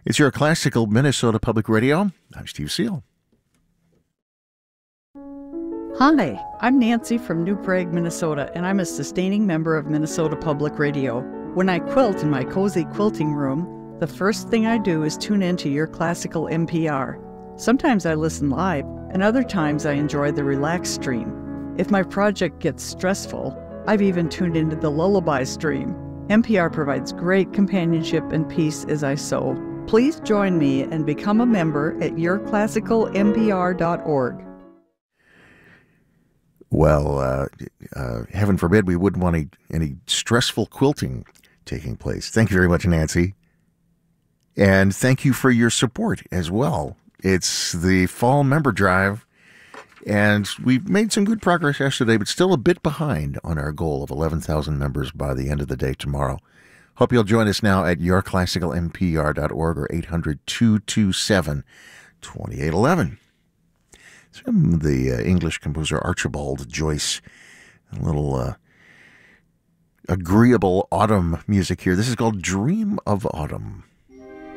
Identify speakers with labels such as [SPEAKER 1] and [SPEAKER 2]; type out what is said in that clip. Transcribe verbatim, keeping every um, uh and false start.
[SPEAKER 1] It's your classical Minnesota Public Radio. I'm Steve Seal.
[SPEAKER 2] Hi, I'm Nancy from New Prague, Minnesota, and I'm a sustaining member of Minnesota Public Radio. When I quilt in my cozy quilting room, the first thing I do is tune into your classical N P R. Sometimes I listen live, and other times I enjoy the relaxed stream. If my project gets stressful, I've even tuned into the lullaby stream. N P R provides great companionship and peace as I sew. Please join me and become a member at your classical N P R dot org.
[SPEAKER 1] Well, uh, uh, heaven forbid we wouldn't want any, any stressful quilting taking place. Thank you very much, Nancy. And thank you for your support as well. It's the fall member drive, and we've made some good progress yesterday, but still a bit behind on our goal of eleven thousand members by the end of the day tomorrow. Hope you'll join us now at your classical N P R dot org or eight hundred, two two seven, two eight one one. It's from the uh, English composer Archibald Joyce. A little uh, agreeable autumn music here. This is called Dream of Autumn.